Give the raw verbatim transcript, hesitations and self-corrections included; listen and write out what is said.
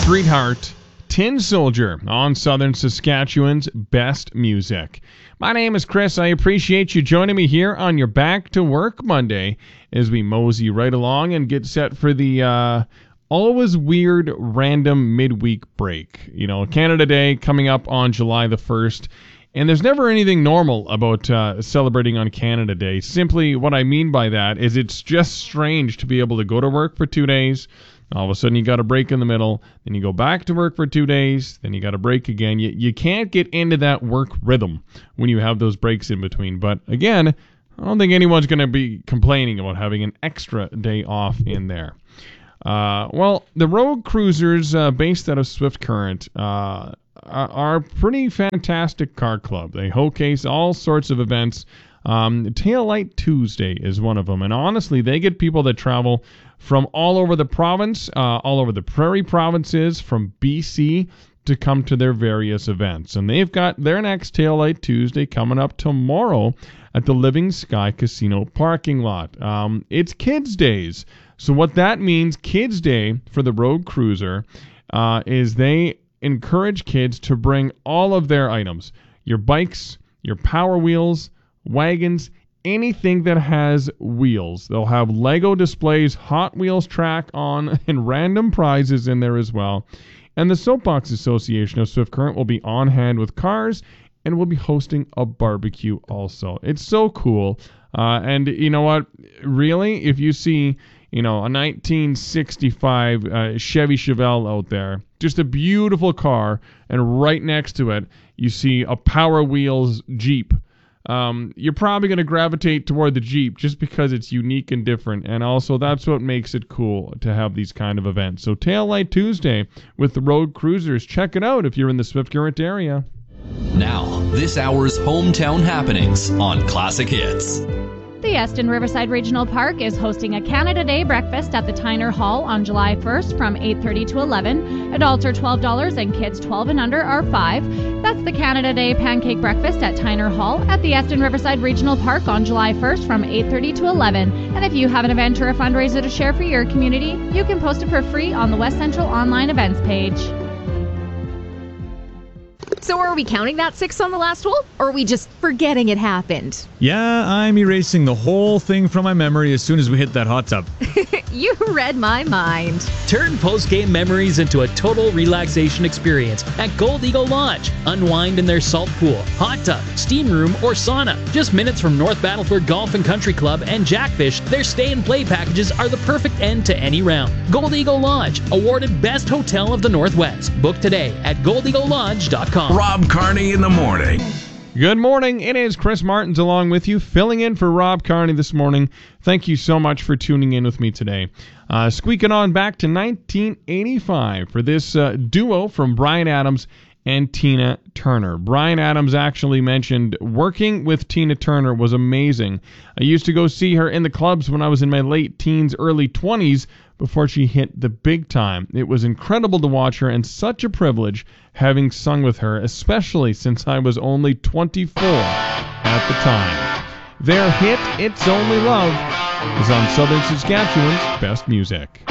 Streetheart, Tin Soldier on Southern Saskatchewan's best music. My name is Chris. I appreciate you joining me here on your Back to Work Monday as we mosey right along and get set for the uh, always weird random midweek break. You know, Canada Day coming up on July the first. And there's never anything normal about uh, celebrating on Canada Day. Simply what I mean by that is it's just strange to be able to go to work for two days. All of a sudden you got a break in the middle. Then you go back to work for two days. Then you got a break again. You, you can't get into that work rhythm when you have those breaks in between. But again, I don't think anyone's going to be complaining about having an extra day off in there. Uh, well, the Road Cruisers uh, based out of Swift Current uh, are a pretty fantastic car club. They showcase all sorts of events. Um, Tail Light Tuesday is one of them. And honestly, they get people that travel from all over the province, uh, all over the prairie provinces, from B C to come to their various events. And they've got their next Tail Light Tuesday coming up tomorrow at the Living Sky Casino parking lot. Um, it's Kids Days. So what that means, Kids Day for the Road Cruiser, uh, is they encourage kids to bring all of their items. Your bikes, your Power Wheels, wagons, anything that has wheels. They'll have Lego displays, Hot Wheels track on, and random prizes in there as well. And the Soapbox Association of Swift Current will be on hand with cars and will be hosting a barbecue also. It's so cool. Uh, and you know what? Really, if you see, you know, a nineteen sixty-five uh, Chevy Chevelle out there, just a beautiful car, and right next to it, you see a Power Wheels Jeep. Um, you're probably going to gravitate toward the Jeep just because it's unique and different, and also that's what makes it cool to have these kind of events. So Tail Light Tuesday with the Road Cruisers. Check it out if you're in the Swift Current area. Now, this hour's hometown happenings on Classic Hits. The Eston Riverside Regional Park is hosting a Canada Day breakfast at the Tyner Hall on July first from eight thirty to eleven. Adults are twelve dollars and kids twelve and under are five dollars. That's the Canada Day Pancake Breakfast at Tyner Hall at the Eston Riverside Regional Park on July first from eight thirty to eleven. And if you have an event or a fundraiser to share for your community, you can post it for free on the West Central Online Events page. So are we counting that six on the last hole, or are we just forgetting it happened? Yeah, I'm erasing the whole thing from my memory as soon as we hit that hot tub. You read my mind. Turn post-game memories into a total relaxation experience at Gold Eagle Lodge. Unwind in their salt pool, hot tub, steam room, or sauna. Just minutes from North Battleford Golf and Country Club and Jackfish, their stay and play packages are the perfect end to any round. Gold Eagle Lodge, awarded Best Hotel of the Northwest. Book today at gold eagle lodge dot com. Rob Carney in the morning. Good morning. It is Chris Martins along with you, filling in for Rob Carney this morning. Thank you so much for tuning in with me today. Uh, squeaking on back to nineteen eighty-five for this uh, duo from Bryan Adams and Tina Turner. Bryan Adams actually mentioned working with Tina Turner was amazing. I used to go see her in the clubs when I was in my late teens, early twenties, before she hit the big time. It was incredible to watch her and such a privilege having sung with her, especially since I was only twenty-four at the time. Their hit, It's Only Love, is on Southern Saskatchewan's best music.